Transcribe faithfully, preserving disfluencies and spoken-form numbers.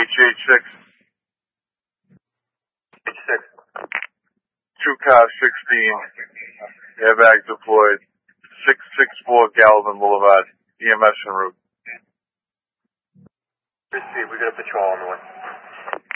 H H six. H six. Two car sixteen. Airbag deployed. six sixty-four Galvin Boulevard. E M S en route. Receive. We got a patrol on the way.